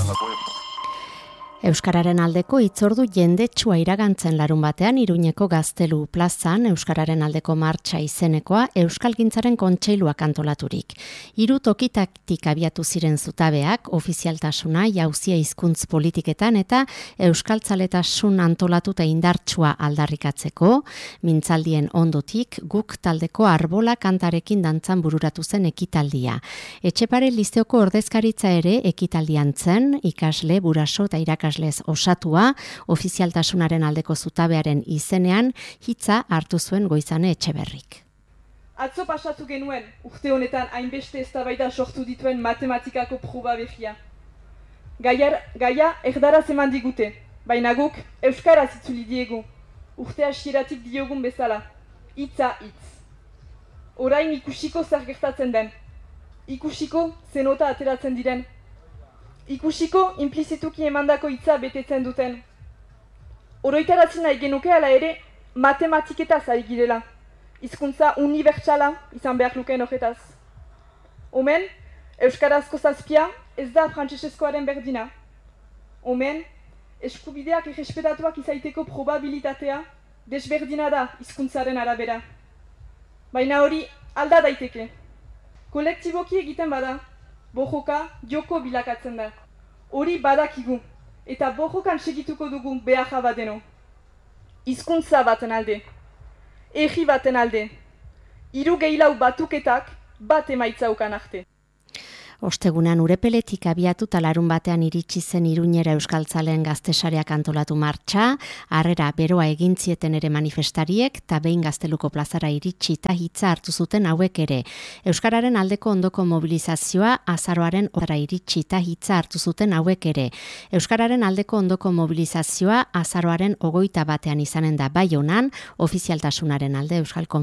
Euskararen aldeko hitzordu jendetsua iragantzen larun batean Iruñeko Gaztelu plazan Euskararen aldeko martxa izenekoa Euskalgintzaren kontseiluak antolaturik. 3 tokitatik abiatu ziren zutabeak, ofizialtasuna, jauzia hizkuntz politiketan eta euskaltzaletasun antolatuta indartsua aldarrikatzeko, mintzaldien ondotik guk taldeko arbola kantarekin dantzan bururatu zen ekitaldia. Etxepare Lizeoko ordezkaritza ere ekitaldian zen, ikasle, buraso eta irakaslez osatua, ofizialtasunaren aldeko zutabearen izenean hitza hartu zuen Goizane Etxeberrik. Atzo pasatu genuen urte honetan hainbeste eztabaida sortu dituen matematikako proba berria. Gaia erdaraz eman digute, baina guk euskaraz itzuli diegu, urte hasieratik diogun bezala, hitza hitz. Orain ikusiko zer gertatzen den, ikusiko zenota ateratzen diren, ikusiko inplizituki emandako hitza betetzen duten. Oroitaratzen nahi genuke ala ere matematiketaz ari girela. Hizkuntza unibertsala izan behar lukeen horretaz. Omen, euskarazko zazpia ez da frantsesezkoaren berdina. Omen, eskubideak errespetatuak izaiteko probabilitatea desberdina da hizkuntzaren arabera. Baina hori alda daiteke. Kolektiboki egiten bada, bojoka joko bilakatzen da. Hori badakigu, eta bojokan segituko dugu beharra badeno. Hizkuntza baten alde, herri baten alde, 3 gehilau batuketak bat emaitzaukan arte. Ostegunean Urepeletik abiatuta larun batean iritsi zen Iruñera euskaltzaleen gaztesareak antolatu martxa, harrera beroa egin zieten ere manifestariek, eta behin Gazteluko plazara iritsi eta hitza hartu zuten hauek ere. Euskararen aldeko ondoko mobilizazioa azaroaren horra iritsi eta hitza hartu zuten hauek ere. Euskararen aldeko ondoko mobilizazioa azaroaren 21 izanen da Baionan, ofizialtasunaren alde Euskal